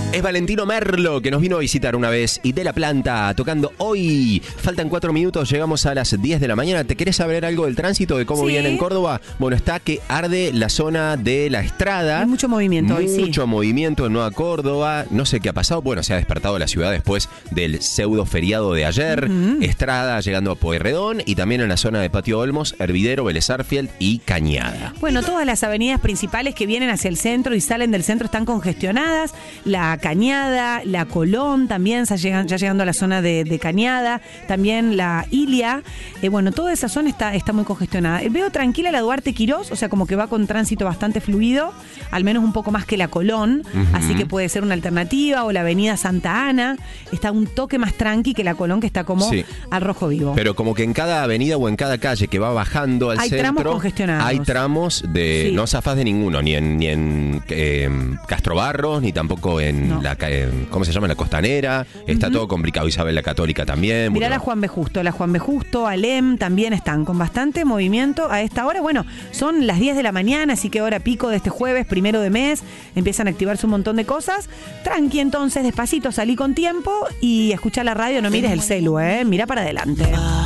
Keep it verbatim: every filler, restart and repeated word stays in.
Es Valentino Merlo, que nos vino a visitar una vez, y de la planta, tocando hoy. Faltan cuatro minutos, llegamos a las diez de la mañana. ¿Te querés saber algo del tránsito, de cómo Sí. viene en Córdoba? Bueno, está que arde la zona de La Estrada. Hay mucho movimiento hoy, sí. Mucho movimiento en Nueva Córdoba. No sé qué ha pasado. Bueno, se ha despertado la ciudad después del pseudo feriado de ayer. Uh-huh. Estrada llegando a Pueyrredón, y también en la zona de Patio Olmos, Hervidero, Vélez Sarsfield y Cañada. Bueno, todas las avenidas principales que vienen hacia el centro y salen del centro están congestionadas. La Cañada, la Colón también, ya llegando, ya llegando a la zona de, de Cañada. También la Ilia. Eh, bueno, toda esa zona está, está muy congestionada. Eh, veo tranquila la Duarte Quirós, o sea, como que va con tránsito bastante fluido, al menos un poco más que la Colón. Uh-huh. Así que puede ser una alternativa. O la avenida Santa Ana. Está un toque más tranqui que la Colón, que está como sí. al rojo vivo. Pero como que en cada avenida o en cada calle que va bajando al hay centro, tramos congestionados. Hay tramos de Sí. no zafás de ninguno, ni en, ni en eh, Castro Barros, ni tampoco en No. la eh, ¿cómo se llama? La Costanera. Está uh-huh. todo complicado. Isabel la Católica también. Mirá bueno. la Juan B. Justo, la Juan B. Justo, Alem también están con bastante movimiento a esta hora. Bueno, son las diez de la mañana, así que hora pico de este jueves, primero de mes, empiezan a activarse un montón de cosas. Tranqui, entonces, despacito, salí con tiempo y escucha la radio, no mires el celu, ¿eh? Mirá para adelante.